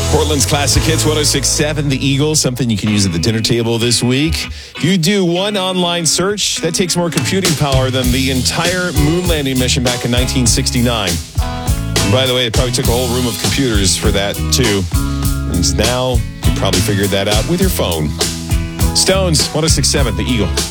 Portland's Classic Hits 106.7, The Eagle, something you can use at the dinner table this week. If you do one online search, that takes more computing power than the entire moon landing mission back in 1969. And by the way, it probably took a whole room of computers for that, too. And now, you probably figured that out with your phone. Stones, 106.7, The Eagle.